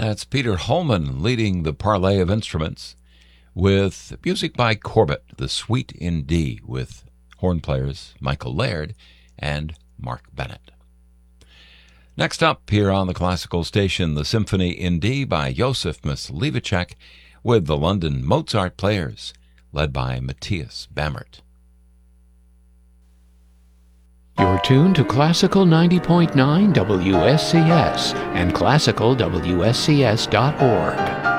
That's Peter Holman leading the parley of instruments with music by Corbett, the Suite in D, with horn players Michael Laird and Mark Bennett. Next up here on the classical station, the Symphony in D by Josef Myslivacek with the London Mozart Players, led by Matthias Bammert. You're tuned to Classical 90.9 WSCS and classicalwscs.org.